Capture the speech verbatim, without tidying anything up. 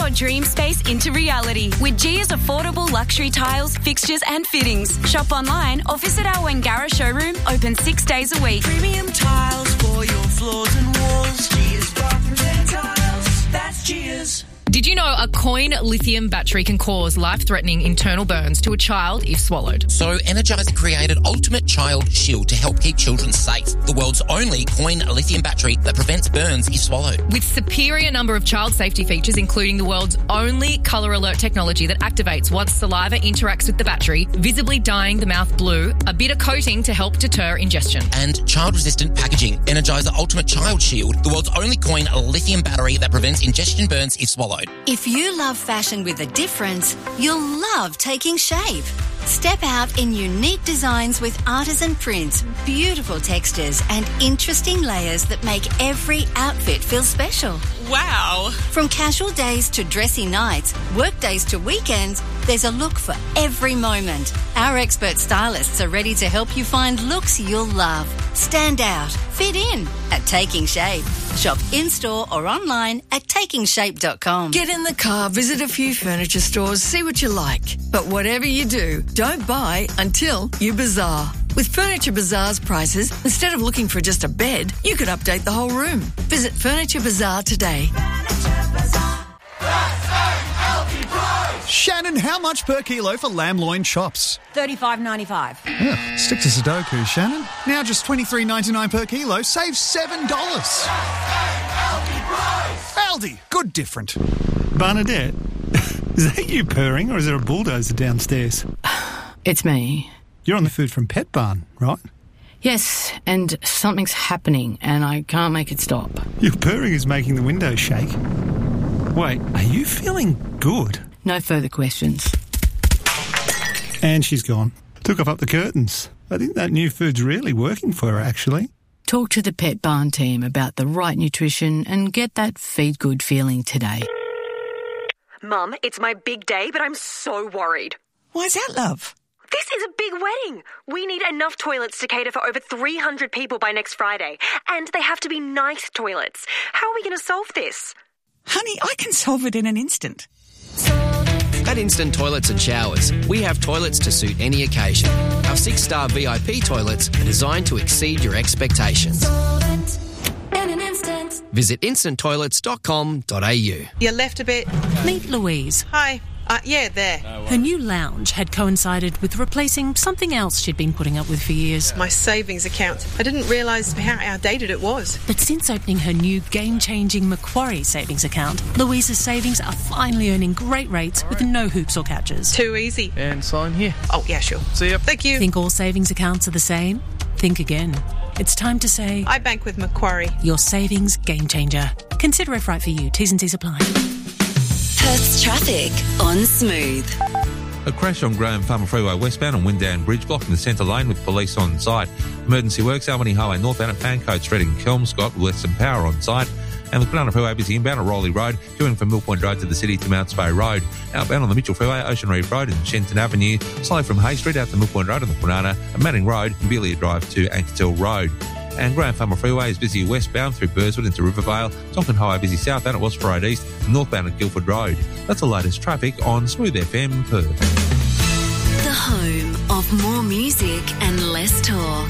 your dream space into reality with Gia's affordable luxury tiles, fixtures and fittings. Shop online or visit our Wangara showroom, open six days a week. Premium tiles for your floors and walls. Gia's bathrooms and tiles. That's Gia's. Did you know a coin lithium battery can cause life-threatening internal burns to a child if swallowed? So Energizer created Ultimate Child Shield to help keep children safe. The world's only coin lithium battery that prevents burns if swallowed. With superior number of child safety features, including the world's only colour alert technology that activates once saliva interacts with the battery, visibly dyeing the mouth blue, a bitter coating to help deter ingestion. And child-resistant packaging. Energizer Ultimate Child Shield, the world's only coin lithium battery that prevents ingestion burns if swallowed. If you love fashion with a difference, you'll love Taking Shape. Step out in unique designs with artisan prints, beautiful textures and interesting layers that make every outfit feel special. Wow! From casual days to dressy nights, work days to weekends, there's a look for every moment. Our expert stylists are ready to help you find looks you'll love. Stand out, fit in at Taking Shape. Shop in-store or online at taking shape dot com. Get in the car, visit a few furniture stores, see what you like. But whatever you do, don't buy until you bazaar. With Furniture Bazaar's prices, instead of looking for just a bed, you could update the whole room. Visit Furniture Bazaar today. Shannon, how much per kilo for lamb loin chops? thirty-five ninety-five. Yeah, stick to Sudoku, Shannon. Now just twenty-three ninety-nine per kilo. Save seven dollars. Aldi, good different. Bernadette, is that you purring or is there a bulldozer downstairs? It's me. You're on the Food from Pet Barn, right? Yes, and something's happening and I can't make it stop. Your purring is making the windows shake. Wait, are you feeling good? No further questions. And she's gone. Took off up the curtains. I think that new food's really working for her, actually. Talk to the Pet Barn team about the right nutrition and get that feed good feeling today. Mum, it's my big day, but I'm so worried. Why's that, love? This is a big wedding. We need enough toilets to cater for over three hundred people by next Friday. And they have to be nice toilets. How are we going to solve this? Honey, I can solve it in an instant. At Instant Toilets and Showers, we have toilets to suit any occasion. Our six-star V I P toilets are designed to exceed your expectations. Visit instant toilets dot com dot a u. You left a bit. Meet Louise. Hi. Uh, yeah, there. Her new lounge had coincided with replacing something else she'd been putting up with for years. My savings account. I didn't realise how outdated it was. But since opening her new game-changing Macquarie savings account, Louise's savings are finally earning great rates with no hoops or catches. Too easy. And sign here. Oh, yeah, sure. See ya. Thank you. Think all savings accounts are the same? Think again. It's time to say... I bank with Macquarie. Your savings game changer. Consider if right for you. T's and C's apply. Perth's traffic on Smooth. A crash on Graham Farmer Freeway westbound on Windown Bridge, blocking the centre lane with police on site. Emergency works, Albany Highway northbound at Pancoat Street in Kelmscott with some power on site. And the Banana Freeway busy inbound at Rowley Road, queuing from Mill Point Road to the city to Mounts Bay Road. Outbound on the Mitchell Freeway, Ocean Reef Road and Shenton Avenue. Slow from Hay Street out to Mill Point Road on the Banana, and Manning Road and Belia Drive to Ankertil Road. And Graham Farmer Freeway is busy westbound through Burswood into Rivervale. Tonkin Highway busy southbound at Westford Road East and northbound at Guildford Road. That's the latest traffic on Smooth F M Perth. The home of more music and less talk.